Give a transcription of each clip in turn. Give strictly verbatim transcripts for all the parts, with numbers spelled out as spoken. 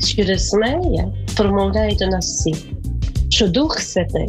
через неї промовляє до нас всіх, що Дух Святий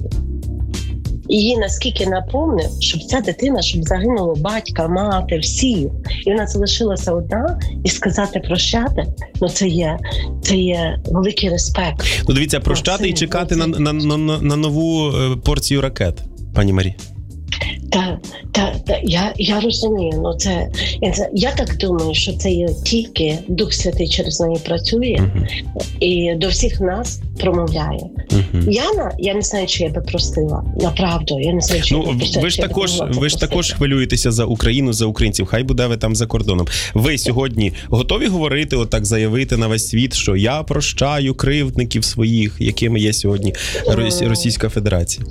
її наскільки наповнив, щоб ця дитина, щоб загинуло батька, мати, всі, і вона залишилася одна, і сказати прощати, ну це є, це є великий респект. Ну дивіться, прощати і чекати на, на, на, на нову порцію ракет, пані Марі. Та, та, та я, я розумію, ну це, це я так думаю, що це є тільки Дух Святий через неї працює uh-huh. і до всіх нас промовляє. Uh-huh. Яна, я не знаю, чи я би простила. Направду, я не знаю, чи ну, я би простила. Ви ж також, ви ж також хвилюєтеся за Україну, за українців. Хай буде ви там за кордоном. Ви сьогодні готові говорити, отак заявити на весь світ, що я прощаю кривдників своїх, якими є сьогодні Російська Федерація?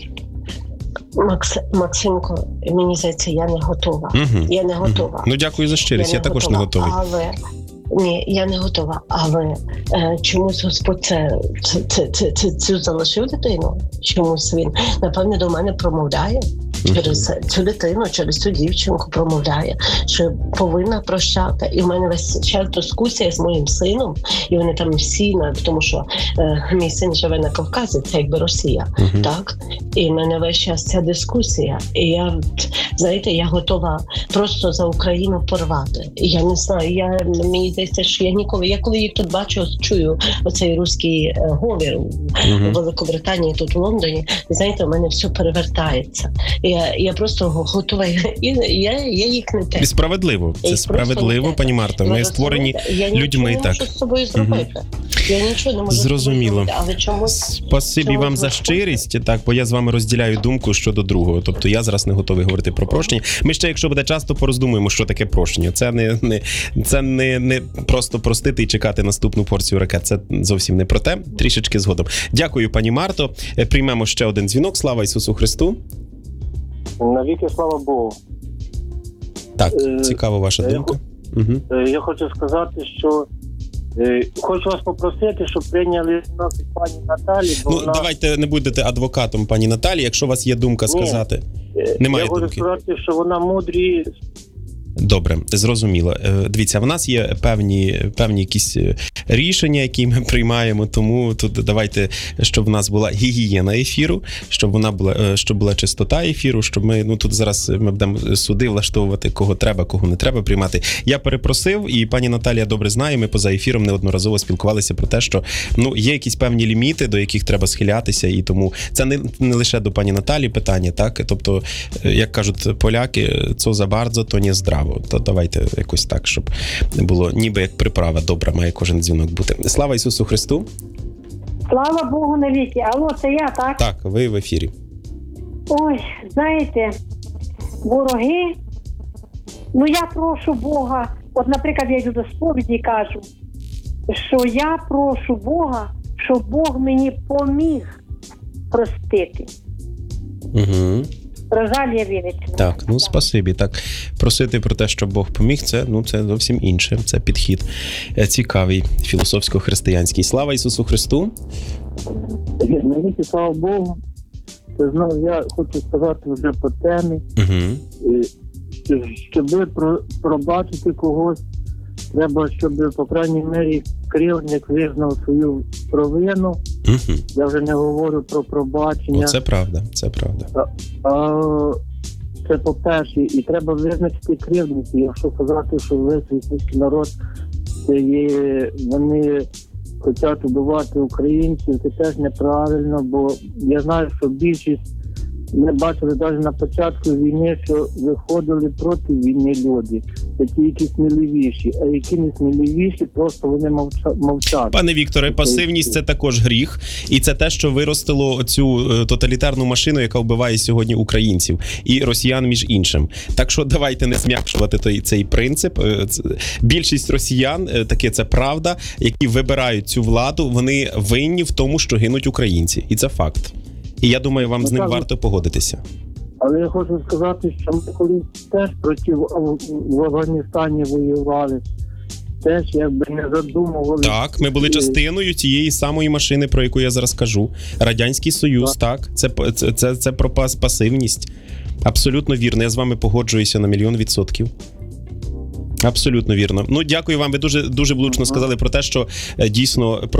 Макс, Максимко, мені здається, я не готова. Угу. Я не готова. Угу. Ну, дякую за щирість, я, я також готова, не готовий. Але, ні, я не готова, але е, чомусь Господь це, це, це, це, це, цю залишив дитину. Чомусь він, напевне, до мене промовляє. Через цю дитину, через цю дівчинку промовляє, що повинна прощати. І в мене весь час дискусія з моїм сином, і вони там всі, тому що е, мій син живе на Кавказі, це якби Росія, uh-huh. так? І в мене весь час ця дискусія. І я, знаєте, я готова просто за Україну порвати. І я не знаю, я, мені здається, що я ніколи, я коли їх тут бачу, чую оцей руський е, говір uh-huh. у Великобританії, тут у Лондоні, знаєте, у мене все перевертається. Я, я просто готова, і я, я їх не те. І справедливо, це справедливо, пані Марта. Ми створені я людьми, так. Я нічого не можу з собою зробити. Угу. Я нічого не можу Зрозуміло. Зробити, але чомусь... Спасибі чомусь вам за щирість, так, бо я з вами розділяю думку щодо другого. Тобто я зараз не готовий говорити про прощення. Ми ще, якщо буде часто, пороздумуємо, що таке прощення. Це не, не, це не, не просто простити і чекати наступну порцію ракет. Це зовсім не про те. Трішечки згодом. Дякую, пані Марто. Приймемо ще один дзвінок. Слава Ісусу Христу. Навіки слава Богу. Так, цікава ваша я, думка. Я, угу. я хочу сказати, що е, хочу вас попросити, щоб прийняли нас пані Наталі. Бо ну, вона... давайте не будете адвокатом пані Наталі, якщо у вас є думка сказати. Ні, немає я думки. хочу сказати, що вона мудрі. Добре, зрозуміло. Дивіться, в нас є певні, певні якісь рішення, які ми приймаємо, тому тут давайте, щоб в нас була гігієна ефіру, щоб вона була, щоб була чистота ефіру, щоб ми, ну тут зараз ми будемо суди влаштовувати, кого треба, кого не треба приймати. Я перепросив, і пані Наталія добре знає, ми поза ефіром неодноразово спілкувалися про те, що, ну, є якісь певні ліміти, до яких треба схилятися, і тому це не, не лише до пані Наталі питання, так? Тобто, як кажуть поляки, «co za bardzo, to nie zdrowo». То давайте якось так, щоб було ніби як приправа добра, має кожен дзвінок бути. Слава Ісусу Христу! Слава Богу навіки! Алло, це я, так? Так, ви в ефірі. Ой, знаєте, вороги, ну я прошу Бога, от, наприклад, я йду до сповіді і кажу, що я прошу Бога, щоб Бог мені поміг простити. Угу. Розалія Вінницька. Так, ну спасибі. Так, просити про те, щоб Бог поміг, це, ну, це зовсім інше. Це підхід цікавий, філософсько-християнський. Слава Ісусу Христу! Навіки слава Богу! Це знову я хочу сказати вже по темі. Угу. Щоб пробачити когось, треба, щоб, по крайній мірі, кривдник визнав свою провину. Угу. Я вже не говорю про пробачення. О, це правда, це правда. А, а, це по-перше. І треба визначити кривдників. Якщо казати, що весь російський народ, це є, вони хочуть убивати українців, це теж неправильно, бо я знаю, що більшість, ми бачили навіть на початку війни, що виходили проти війни люди. Це ті, які сміливіші, а які не сміливіші, просто вони мовчать. Пане Вікторе, пасивність – це також гріх. І це те, що виростило цю тоталітарну машину, яка вбиває сьогодні українців. І росіян між іншим. Так що давайте не зм'якшувати той, цей принцип. Більшість росіян, таке це правда, які вибирають цю владу, вони винні в тому, що гинуть українці. І це факт. І я думаю, вам з ним варто погодитися. Але я хочу сказати, що ми колись теж проти в Афганістані воювали. Теж якби не задумували. Так, ми були частиною тієї самої машини, про яку я зараз кажу. Радянський Союз, так. так. Це, це, це, це про пасивність. Абсолютно вірно. Я з вами погоджуюся на мільйон відсотків. Абсолютно вірно. Ну, дякую вам. Ви дуже, дуже влучно сказали про те, що дійсно